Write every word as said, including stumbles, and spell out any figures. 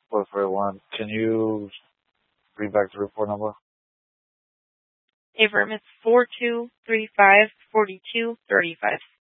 four four one. Can you read back the report number? Affirm, it's four two three five four two three five.